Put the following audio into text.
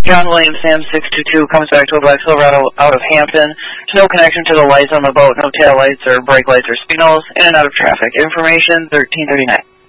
John Williams, Sam 622, comes back to a black Silverado out of Hampton. There's no connection to the lights on the boat, no tail lights or brake lights or signals, in and out of traffic. Information 1339.